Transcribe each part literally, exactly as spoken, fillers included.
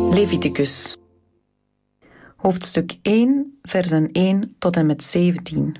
Leviticus. Hoofdstuk één, versen één tot en met zeventien.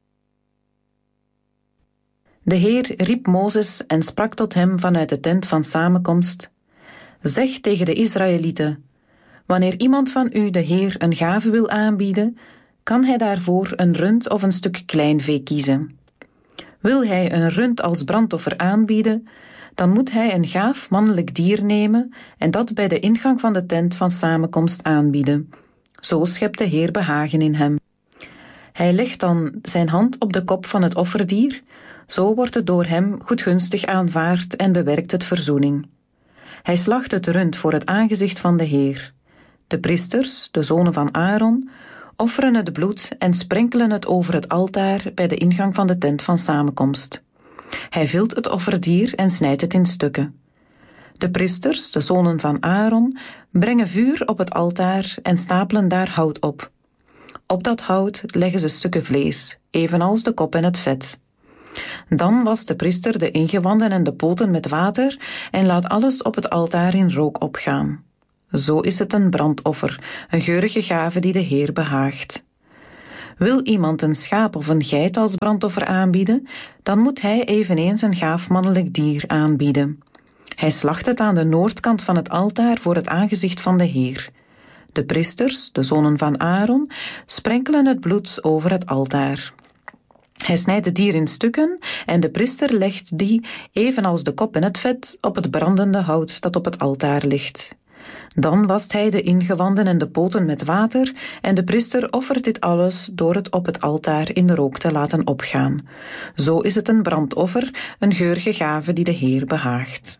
De Heer riep Mozes en sprak tot hem vanuit de tent van samenkomst: Zeg tegen de Israëlieten: wanneer iemand van u de Heer een gave wil aanbieden, kan hij daarvoor een rund of een stuk kleinvee kiezen. Wil hij een rund als brandoffer aanbieden, dan moet hij een gaaf mannelijk dier nemen en dat bij de ingang van de tent van samenkomst aanbieden. Zo schept de Heer behagen in hem. Hij legt dan zijn hand op de kop van het offerdier, zo wordt het door hem goedgunstig aanvaard en bewerkt het verzoening. Hij slacht het rund voor het aangezicht van de Heer. De priesters, de zonen van Aaron, offeren het bloed en sprenkelen het over het altaar bij de ingang van de tent van samenkomst. Hij vilt het offerdier en snijdt het in stukken. De priesters, de zonen van Aaron, brengen vuur op het altaar en stapelen daar hout op. Op dat hout leggen ze stukken vlees, evenals de kop en het vet. Dan wast de priester de ingewanden en de poten met water en laat alles op het altaar in rook opgaan. Zo is het een brandoffer, een geurige gave die de Heer behaagt. Wil iemand een schaap of een geit als brandoffer aanbieden, dan moet hij eveneens een gaaf mannelijk dier aanbieden. Hij slacht het aan de noordkant van het altaar voor het aangezicht van de Heer. De priesters, de zonen van Aaron, sprenkelen het bloed over het altaar. Hij snijdt het dier in stukken en de priester legt die, evenals de kop en het vet, op het brandende hout dat op het altaar ligt. Dan wast hij de ingewanden en de poten met water en de priester offert dit alles door het op het altaar in de rook te laten opgaan. Zo is het een brandoffer, een geurige gave die de Heer behaagt.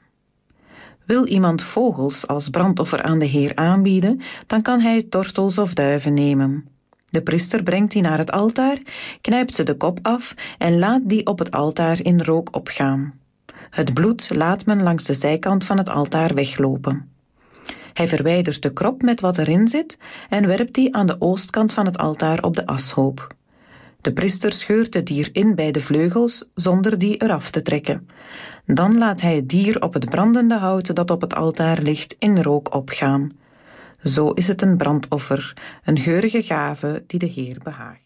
Wil iemand vogels als brandoffer aan de Heer aanbieden, dan kan hij tortels of duiven nemen. De priester brengt die naar het altaar, knijpt ze de kop af en laat die op het altaar in rook opgaan. Het bloed laat men langs de zijkant van het altaar weglopen. Hij verwijdert de krop met wat erin zit en werpt die aan de oostkant van het altaar op de ashoop. De priester scheurt het dier in bij de vleugels zonder die eraf te trekken. Dan laat hij het dier op het brandende hout dat op het altaar ligt in rook opgaan. Zo is het een brandoffer, een geurige gave die de Heer behaagt.